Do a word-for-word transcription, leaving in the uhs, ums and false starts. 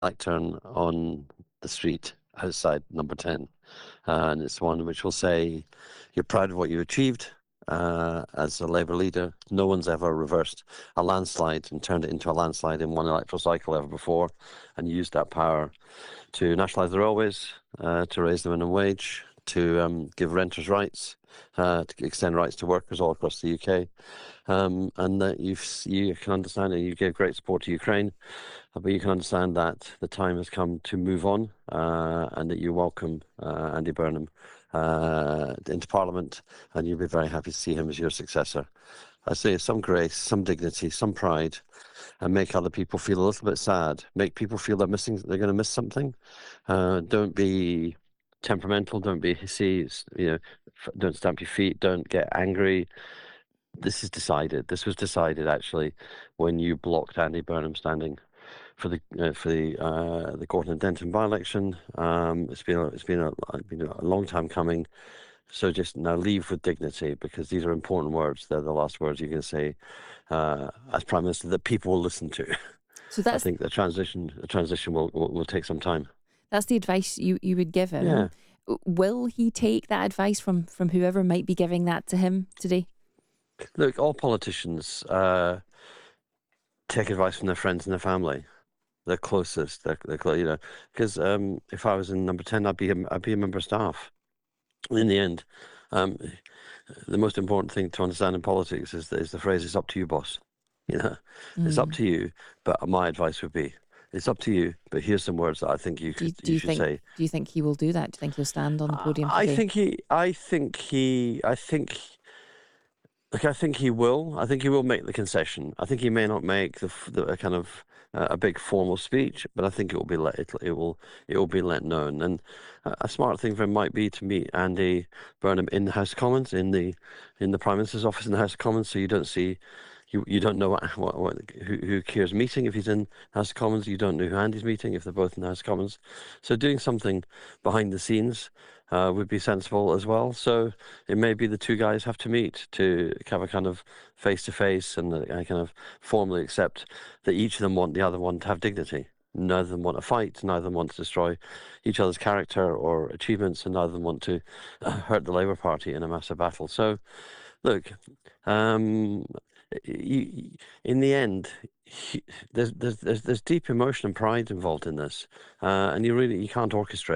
lectern on the street outside Number ten, uh, and it's one which will say, "You're proud of what you achieved." Uh, as a Labour leader, no one's ever reversed a landslide and turned it into a landslide in one electoral cycle ever before, and used that power to nationalise the railways, uh, to raise the minimum wage, to um, give renters rights, uh, to extend rights to workers all across the U K, um, and that you've you can understand and you gave great support to Ukraine, but you can understand that the time has come to move on, uh, and that you welcome uh, Andy Burnham uh, into Parliament, and you'll be very happy to see him as your successor. I say some grace, some dignity, some pride, and make other people feel a little bit sad. Make people feel they're missing, they're going to miss something. Uh, don't be temperamental. Don't be hissy. You know, don't stamp your feet. Don't get angry. This is decided. This was decided actually when you blocked Andy Burnham standing for the uh, for the uh, the Gorton and Denton by-election. Um, it's been a, it's been a, been a long time coming. So just now leave with dignity, because these are important words. They're the last words you can say uh, as Prime Minister that people will listen to. So I that's think the transition the transition will, will will take some time. that's the advice you, you would give him. Yeah. Will he take that advice from, from whoever might be giving that to him today? Look, all politicians uh, take advice from their friends and their family. They're closest. They're, they're you know, because um, if I was in Number ten, I'd be a, I'd be a member of staff. In the end, um, the most important thing to understand in politics is, is the phrase, "It's up to you, boss." You know, mm. It's up to you, but my advice would be, it's up to you, but here's some words that I think you, Do you, could, do you you should think, say. Do you think he will do that? Do you think he'll stand on the podium I today? think he, I think he, I think, look, I think he will. I think he will make the concession. I think he may not make the, the a kind of uh, a big formal speech, but I think it will be let it, it will it will be let known. And a, a smart thing for him might be to meet Andy Burnham in the House of Commons, in the in the Prime Minister's office in the House of Commons, so you don't see. You, you don't know what, what, what who, who Keir's meeting if he's in House of Commons. You don't know who Andy's meeting if they're both in the House of Commons. So doing something behind the scenes uh, would be sensible as well. So it may be the two guys have to meet to have a kind of face-to-face and a, a kind of formally accept that each of them want the other one to have dignity. Neither of them want to fight, neither of them want to destroy each other's character or achievements, and neither of them want to uh, hurt the Labour Party in a massive battle. So, look, um, you, in the end, he, there's, there's there's there's deep emotion and pride involved in this, uh, and you really you can't orchestrate.